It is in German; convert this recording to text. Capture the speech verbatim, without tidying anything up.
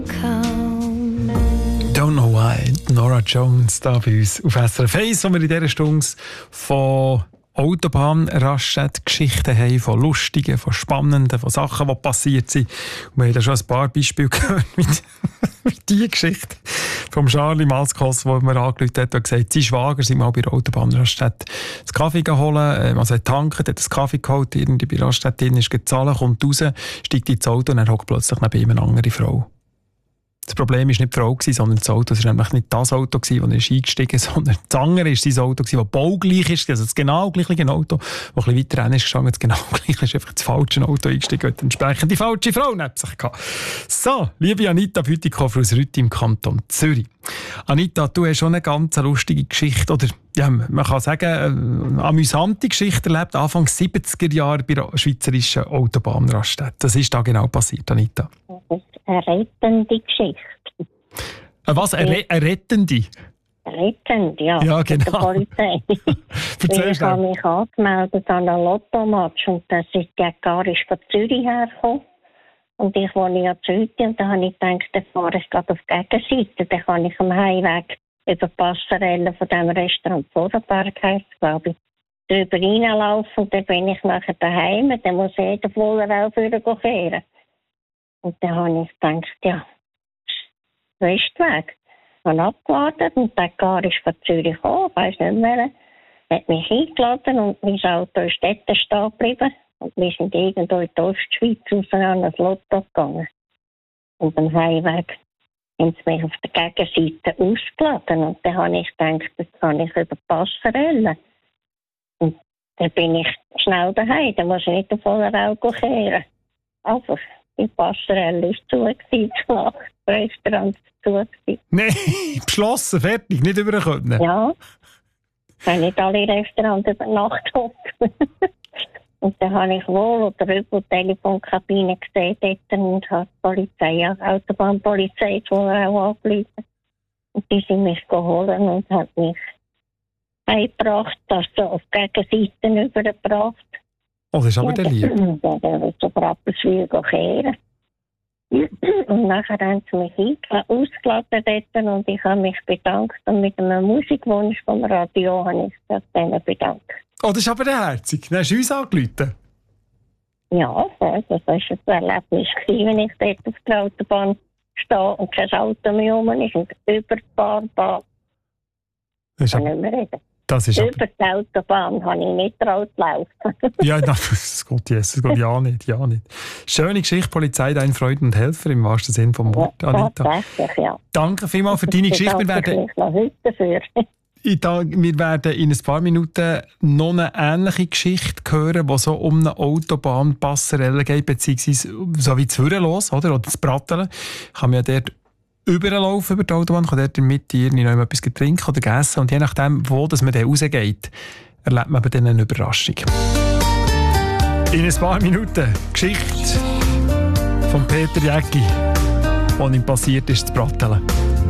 Don't know why. Nora Jones da bei uns auf S R F eins, wo wir in dieser Stunde von Autobahnraststätten-Geschichten haben, von lustigen, von spannenden, von Sachen, die passiert sind. Und wir haben da schon ein paar Beispiele gehört mit, mit dieser Geschichte vom Charlie Malskos, der mir angerufen hat und gesagt, sein Schwager sei mal bei der Autobahnraststätte das Kaffee geholt, also er tankt, hat das Kaffee geholt, irgendwie bei der Raststätte drin, ist gezahlt, kommt raus, steigt ins Auto und dann hockt plötzlich neben ihm eine andere Frau. Das Problem war nicht die Frau, sondern das Auto. Es war nämlich nicht das Auto, das er eingestiegen ist, sondern das andere war sein Auto, das baugleich ist. Also das genau gleiche Auto, das ein bisschen weiter rein ist gegangen. Das genau gleiche ist einfach das falsche Auto eingestiegen und entsprechend die falsche Frau neben sich gehabt. So, liebe Anita Bütikofer aus Rütti im Kanton Zürich. Anita, du hast schon eine ganz lustige Geschichte, oder ja, man kann sagen, eine amüsante Geschichte erlebt, Anfang siebziger Jahre bei der schweizerischen Autobahnraststätte. Was ist da genau passiert, Anita? Das ist eine rettende Geschichte. Was? Eine, Re- eine rettende? Rettend, ja. Ja, genau. Der Polizei. Ich habe mich angemeldet an einen Lottomatch und das ist der gar ist von Zürich hergekommen. Und ich wohne ja zu Rütti und da habe ich gedacht, dann fahre ich gerade auf die Gegenseite. Dann kann ich am Heimweg über die Passerelle von dem Restaurant Vorarlberg, heisst es, glaube ich, drüber reinlaufen und dann bin ich nachher daheim. Dann muss jeder voller Aufhören kehren. Und dann habe ich gedacht, ja, Westweg. Ich habe abgewartet und der Gar ist von Zürich gekommen, ich weiss nicht mehr, hat mich eingeladen und mein Auto ist dort stehen geblieben. Und wir sind irgendwo in die Ostschweiz raus an das Lotto gegangen. Und am Heimweg haben sie mich auf der Gegenseite ausgeladen. Und dann habe ich gedacht, das kann ich über die Passerelle. Und dann bin ich schnell daheim, dann muss ich nicht auf voller Auge kehren. Aber die Passerelle war zu, gewesen, die Nacht. Das Restaurant war zu. Nein, beschlossen, fertig, nicht über können. Ja, ich habe nicht alle Restaurants über Nacht hocken. Und dann habe ich wohl oder über die Telefonkabine gesehen dort und habe die Polizei, ja, die Autobahnpolizei wohl auch angerufen. Und die sind mich geholt und haben mich heimgebracht, also auf die Gegenseite übergebracht. Oh, das ist aber der Lieb. Ja, dann wird so Rappelswil kehren. Und nachher haben sie mich ausgeladen dort und ich habe mich bedankt. Und mit einem Musikwunsch vom Radio habe ich mich denen bedankt. Oh, das ist aber der Herzig. Dann hast du uns angerufen. Ja, das war ein Erlebnis, wenn ich dort auf der Autobahn stehe und kein Auto mehr rum ist und überfahrbar. Ich kann nicht mehr reden. Das ist Über die Autobahn habe ich nicht traut laufen. Ja, das geht yes, das geht ja nicht, ja nicht. Schöne Geschichte, Polizei, dein Freund und Helfer im wahrsten Sinne vom Wort, Anita. Tatsächlich, ja. Danke vielmals für deine Geschichte. Wir werden, noch heute dafür. wir werden in ein paar Minuten noch eine ähnliche Geschichte hören, die so um eine Autobahnpasserelle geht, beziehungsweise so wie zu los, oder? Oder das Bratteln. Ich kann mir ja dort überlaufen über die Autobahn, kann dort in der Mitte irgendwie noch etwas trinken oder essen. Und je nachdem, wo das man dann rausgeht, erlebt man dann eine Überraschung. In ein paar Minuten Geschichte von Peter Jäcki, was ihm passiert ist, zu Bratteln.